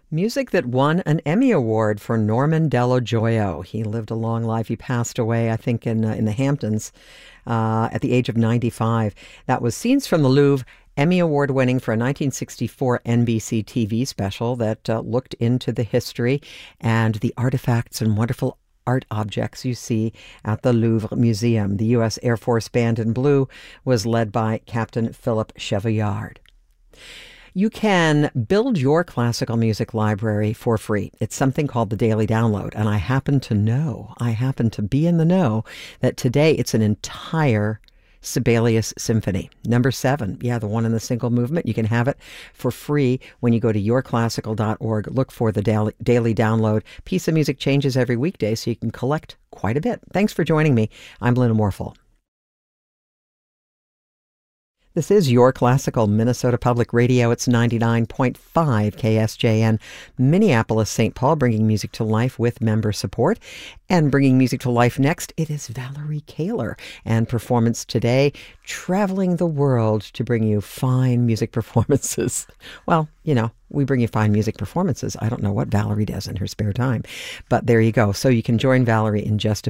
Music that won an Emmy Award for Norman Dello Joyo. He lived a long life. He passed away, I think, in the Hamptons at the age of 95. That was Scenes from the Louvre, Emmy Award winning for a 1964 NBC TV special that looked into the history and the artifacts and wonderful art objects you see at the Louvre Museum. The U.S. Air Force Band in Blue was led by Captain Philip Chevillard. You can build your classical music library for free. It's something called the Daily Download, and I happen to be in the know that today it's an entire Sibelius Symphony. Number 7, the one in the single movement. You can have it for free when you go to yourclassical.org. Look for the Daily Download. Piece of music changes every weekday, so you can collect quite a bit. Thanks for joining me. I'm Luna Morphle. This is Your Classical, Minnesota Public Radio. It's 99.5 KSJN, Minneapolis, St. Paul, bringing music to life with member support. And bringing music to life next, it is Valerie Kaler. And performance today, traveling the world to bring you fine music performances. Well, we bring you fine music performances. I don't know what Valerie does in her spare time, but there you go. So you can join Valerie in just a